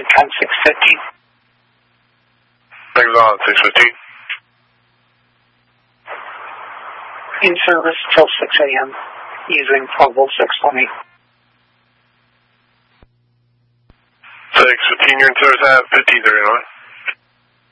on 615. Things on 615. In service till 6 a.m. using Provo 620. 615, you're in service at 1539.